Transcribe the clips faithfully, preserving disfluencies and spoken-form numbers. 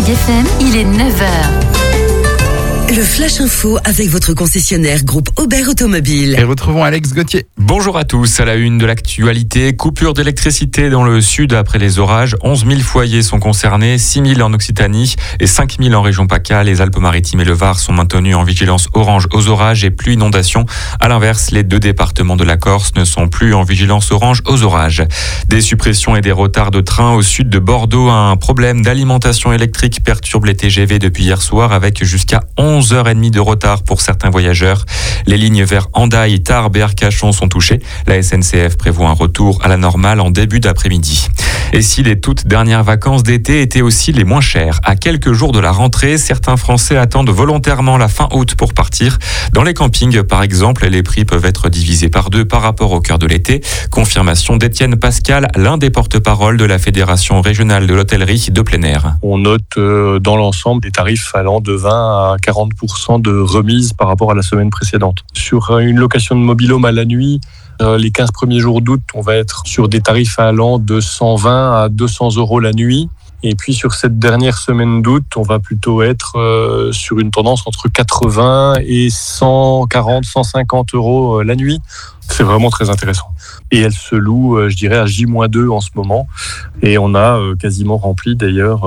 Mag F M, il est neuf heures. Le Flash Info avec votre concessionnaire groupe Aubert Automobile. Et retrouvons Alex Gauthier. Bonjour à tous, à la une de l'actualité, coupure d'électricité dans le sud après les orages. onze mille foyers sont concernés, six mille en Occitanie et cinq mille en région PACA. Les Alpes-Maritimes et le Var sont maintenus en vigilance orange aux orages et pluies inondations. À l'inverse, les deux départements de la Corse ne sont plus en vigilance orange aux orages. Des suppressions et des retards de train au sud de Bordeaux. Un problème d'alimentation électrique perturbe les T G V depuis hier soir avec jusqu'à onze heures trente de retard pour certains voyageurs. Les lignes vers Hendaye, Tarbes et Arcachon sont touchées. La S N C F prévoit un retour à la normale en début d'après-midi. Et si les toutes dernières vacances d'été étaient aussi les moins chères, à quelques jours de la rentrée, certains Français attendent volontairement la fin août pour partir. Dans les campings, par exemple, les prix peuvent être divisés par deux par rapport au cœur de l'été. Confirmation d'Étienne Pascal, l'un des porte-parole de la Fédération régionale de l'hôtellerie de plein air. On note euh, dans l'ensemble des tarifs allant de vingt à quarante pour cent de remise par rapport à la semaine précédente. Sur une location de mobil-home à la nuit, euh, les quinze premiers jours d'août, on va être sur des tarifs allant de cent vingt à deux cents euros la nuit. Et puis sur cette dernière semaine d'août, on va plutôt être euh, sur une tendance entre quatre-vingts et cent quarante, cent cinquante euros la nuit. C'est vraiment très intéressant. Et elle se loue, je dirais, à J moins deux en ce moment. Et on a quasiment rempli d'ailleurs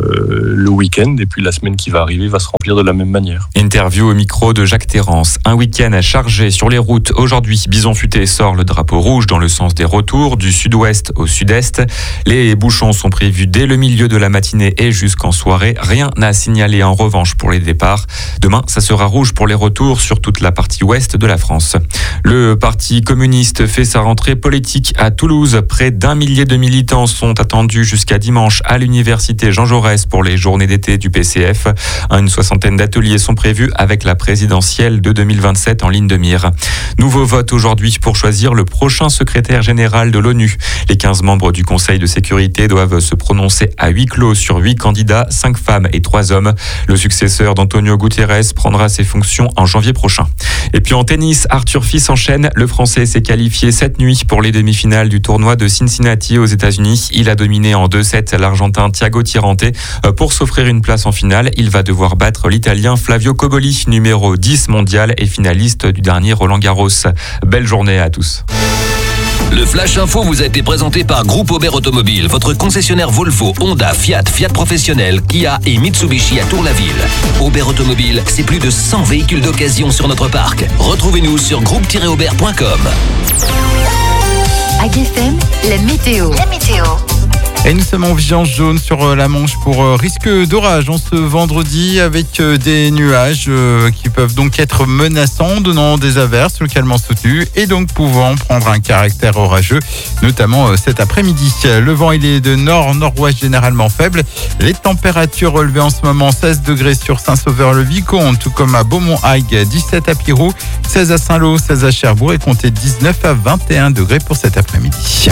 le week-end. Et puis la semaine qui va arriver va se remplir de la même manière. Interview au micro de Jacques Terrance. Un week-end chargé sur les routes. Aujourd'hui, Bison Futé sort le drapeau rouge dans le sens des retours, du sud-ouest au sud-est. Les bouchons sont prévus dès le milieu de la matinée et jusqu'en soirée. Rien n'a signalé en revanche pour les départs. Demain, ça sera rouge pour les retours sur toute la partie ouest de la France. Le parti communiste fait sa rentrée politique à Toulouse. Près d'un millier de militants sont attendus jusqu'à dimanche à l'université Jean Jaurès pour les journées d'été du P C F. Une soixantaine d'ateliers sont prévus avec la présidentielle de deux mille vingt-sept en ligne de mire. Nouveau vote aujourd'hui pour choisir le prochain secrétaire général de l'ONU. Les quinze membres du Conseil de sécurité doivent se prononcer à huis clos sur huit candidats, cinq femmes et trois hommes. Le successeur d'Antonio Guterres prendra ses fonctions en janvier prochain. Et puis en tennis, Arthur Fils enchaîne. Le Français s'est qualifié cette nuit pour les demi-finales du tournoi de Cincinnati aux États-Unis. Il a dominé en deux sept l'Argentin Thiago Tirante. Pour s'offrir une place en finale, il va devoir battre l'Italien Flavio Cobolli, numéro dix mondial et finaliste du dernier Roland-Garros. Belle journée à tous. Le Flash Info vous a été présenté par Groupe Aubert Automobile, votre concessionnaire Volvo, Honda, Fiat, Fiat Professionnel, Kia et Mitsubishi à Tour-la-Ville. Aubert Automobile, c'est plus de cent véhicules d'occasion sur notre parc. Retrouvez-nous sur groupe tiret aubert point com. Mag F M, la météo. La météo. Et nous sommes en vigilance jaune sur la Manche pour risque d'orage en ce vendredi avec des nuages qui peuvent donc être menaçants, donnant des averses localement soutenues et donc pouvant prendre un caractère orageux, notamment cet après-midi. Le vent, il est de nord-nord-ouest généralement faible. Les températures relevées en ce moment, seize degrés sur Saint-Sauveur-le-Vicomte, tout comme à Beaumont-Hague, dix-sept à Pirou, seize à Saint-Lô, seize à Cherbourg et comptez dix-neuf à vingt et un degrés pour cet après-midi.